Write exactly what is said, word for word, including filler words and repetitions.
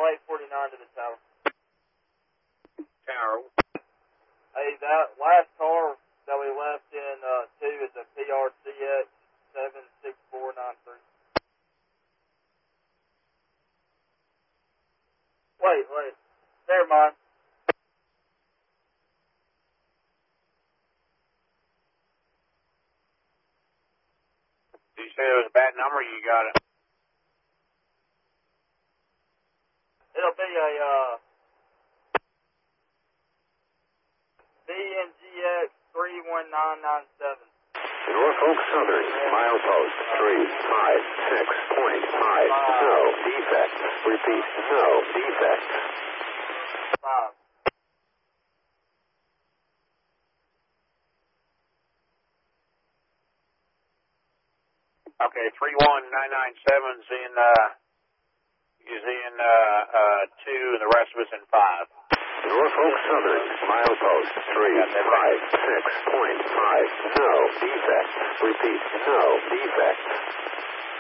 eight forty-nine to the tower. Tower. Hey, that last car that we left in uh, two is a P R C X seven six four nine three. Wait, wait. Never mind. Did you say it was a bad number? You got it. It'll be a uh, B N G X three one nine nine seven. Norfolk Southern, milepost three five six point five. No defect. Repeat, no defect. Five. Okay, three one nine nine seven's in, uh, is in, uh, uh, two, and the rest of us in five. Norfolk Southern, milepost three five six point five. No defect. Repeat, no defect.